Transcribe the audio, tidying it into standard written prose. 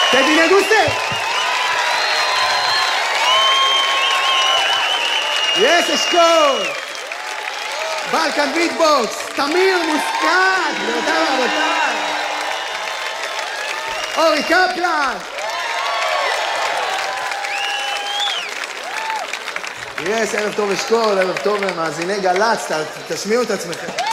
Che vi ne guste? Yes, אשכול! בלקן ביטבוקס, תמיר מוסקת, גבירותיי ורבותיי. אורי קפלן. יס, ערב טוב אשכול, ערב טוב מאזיני גל"צ, תשמיעו את עצמכם.